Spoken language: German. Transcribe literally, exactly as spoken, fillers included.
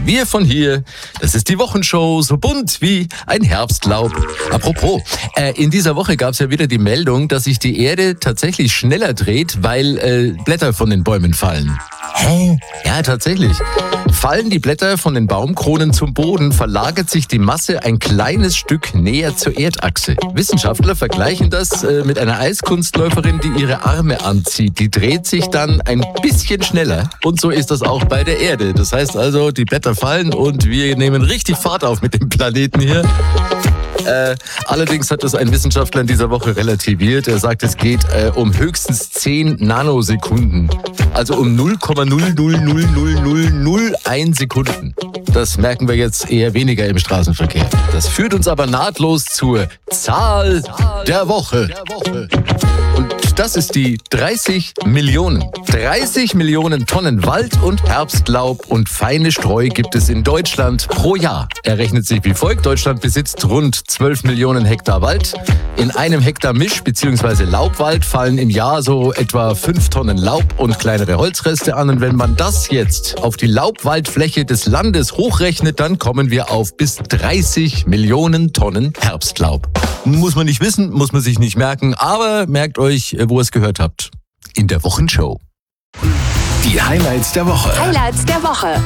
Wir von hier, das ist die Wochenshow, so bunt wie ein Herbstlaub. Apropos, äh, in dieser Woche gab es ja wieder die Meldung, dass sich die Erde tatsächlich schneller dreht, weil äh, Blätter von den Bäumen fallen. Hä? Ja, tatsächlich. Fallen die Blätter von den Baumkronen zum Boden, verlagert sich die Masse ein kleines Stück näher zur Erdachse. Wissenschaftler vergleichen das äh, mit einer Eiskunstläuferin, die ihre Arme anzieht. Die dreht sich dann ein bisschen schneller. Und so ist das auch bei der Erde. Das heißt also, die Blätter fallen und wir nehmen richtig Fahrt auf mit dem Planeten hier. Äh, allerdings hat das ein Wissenschaftler in dieser Woche relativiert. Er sagt, es geht äh, um höchstens zehn Nanosekunden. Also um null Komma null null null null null null eins Sekunden. Das merken wir jetzt eher weniger im Straßenverkehr. Das führt uns aber nahtlos zur Zahl der Woche. Und das ist die dreißig Millionen. dreißig Millionen Tonnen Wald- und Herbstlaub und feine Streu gibt es in Deutschland pro Jahr. Er rechnet sich wie folgt. Deutschland besitzt rund zwölf Millionen Hektar Wald. In einem Hektar Misch- bzw. Laubwald fallen im Jahr so etwa fünf Tonnen Laub und kleinere Holzreste an. Und wenn man das jetzt auf die Laubwaldfläche des Landes hochrechnet, dann kommen wir auf bis dreißig Millionen Tonnen Herbstlaub. Muss man nicht wissen, muss man sich nicht merken, aber merkt euch, wo ihr es gehört habt. In der Wochenshow. Die Highlights der Woche. Highlights der Woche.